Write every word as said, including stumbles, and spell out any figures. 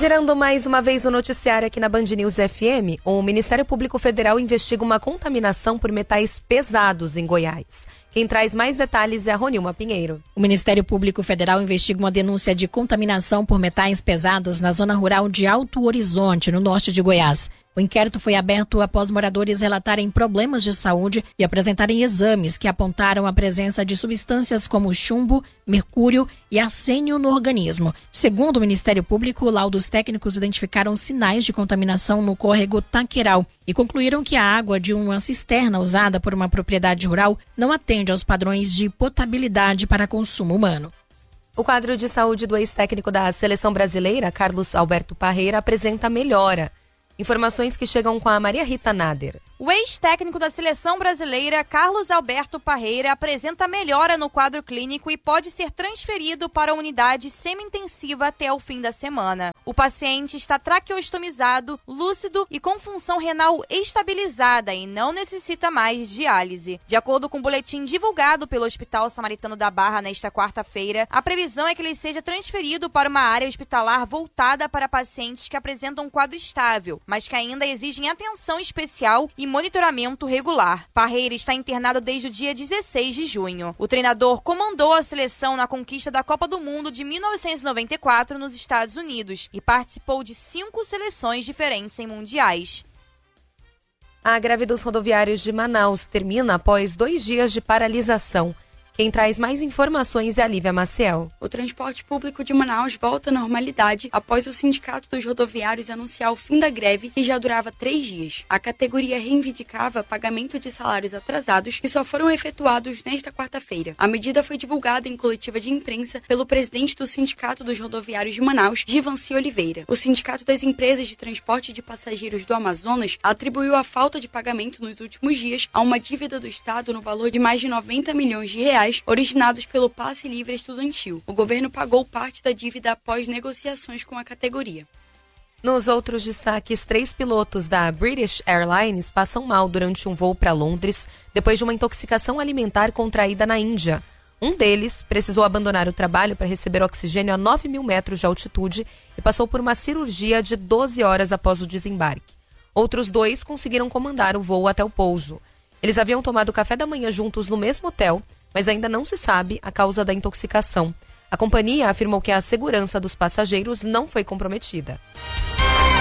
Gerando mais uma vez o noticiário aqui na Band News F M, o Ministério Público Federal investiga uma contaminação por metais pesados em Goiás. Quem traz mais detalhes é a Ronilma Pinheiro. O Ministério Público Federal investiga uma denúncia de contaminação por metais pesados na zona rural de Alto Horizonte, no norte de Goiás. O inquérito foi aberto após moradores relatarem problemas de saúde e apresentarem exames que apontaram a presença de substâncias como chumbo, mercúrio e arsênio no organismo. Segundo o Ministério Público, laudos técnicos identificaram sinais de contaminação no córrego Taqueral e concluíram que a água de uma cisterna usada por uma propriedade rural não atende aos padrões de potabilidade para consumo humano. O quadro de saúde do ex-técnico da Seleção Brasileira, Carlos Alberto Parreira, apresenta melhora. Informações que chegam com a Maria Rita Nader. O ex-técnico da Seleção Brasileira, Carlos Alberto Parreira, apresenta melhora no quadro clínico e pode ser transferido para a unidade semi-intensiva até o fim da semana. O paciente está traqueostomizado, lúcido e com função renal estabilizada e não necessita mais diálise. De acordo com o boletim divulgado pelo Hospital Samaritano da Barra nesta quarta-feira, a previsão é que ele seja transferido para uma área hospitalar voltada para pacientes que apresentam um quadro estável, mas que ainda exigem atenção especial e monitoramento regular. Parreira está internado desde o dia dezesseis de junho. O treinador comandou a seleção na conquista da Copa do Mundo de mil novecentos e noventa e quatro nos Estados Unidos e participou de cinco seleções diferentes em mundiais. A greve dos rodoviários de Manaus termina após dois dias de paralisação. Quem traz mais informações é a Lívia Maciel. O transporte público de Manaus volta à normalidade após o Sindicato dos Rodoviários anunciar o fim da greve, que já durava três dias. A categoria reivindicava pagamento de salários atrasados que só foram efetuados nesta quarta-feira. A medida foi divulgada em coletiva de imprensa pelo presidente do Sindicato dos Rodoviários de Manaus, Givanci Oliveira. O Sindicato das Empresas de Transporte de Passageiros do Amazonas atribuiu a falta de pagamento nos últimos dias a uma dívida do Estado no valor de mais de noventa milhões de reais originados pelo passe livre estudantil. O governo pagou parte da dívida após negociações com a categoria. Nos outros destaques, três pilotos da British Airlines passam mal durante um voo para Londres depois de uma intoxicação alimentar contraída na Índia. Um deles precisou abandonar o trabalho para receber oxigênio a nove mil metros de altitude e passou por uma cirurgia de doze horas após o desembarque. Outros dois conseguiram comandar o voo até o pouso. Eles haviam tomado café da manhã juntos no mesmo hotel, mas ainda não se sabe a causa da intoxicação. A companhia afirmou que a segurança dos passageiros não foi comprometida.